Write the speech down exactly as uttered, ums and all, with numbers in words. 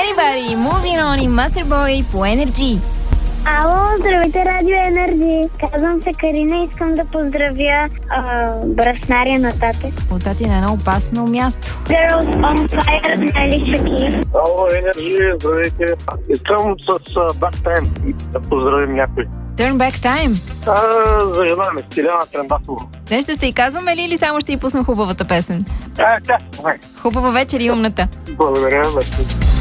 Anybody, Moving On и Masterboy по Energy. Ало, здравейте, Радио Енерджи. Казвам се Карина и искам да поздравя а, браснаря на тате. От тати на едно опасно място. Girls on Fire, Нели Шаки. Ало, Енерджи, здравейте. Искам с Back Time да поздравим някой. Turn Back Time. А, за жена ми, Стиляна Трендасова. Нещо ще й казваме ли или само ще й пусна хубавата песен? А, тя, Хубава вечер и умната. благодаря.